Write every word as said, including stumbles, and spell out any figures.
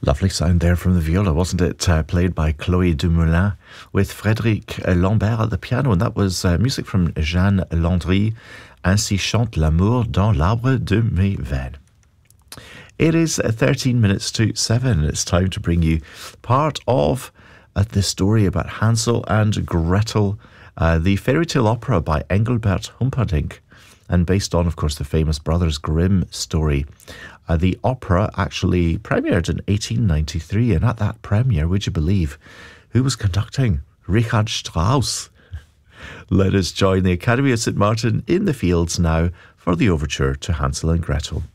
Lovely sound there from the viola, wasn't it? Uh, played by Chloé Dumoulin with Frédéric Lambert at the piano. And that was uh, music from Jeanne Landry. Ainsi chante l'amour dans l'arbre de mes veines. It is thirteen minutes to seven. It's time to bring you part of uh, the story about Hansel and Gretel, uh, the fairy tale opera by Engelbert Humperdinck, and based on, of course, the famous Brothers Grimm story. Uh, the opera actually premiered in eighteen ninety-three, and at that premiere, would you believe, who was conducting? Richard Strauss. Let us join the Academy of Saint Martin in the Fields now for the overture to Hansel and Gretel.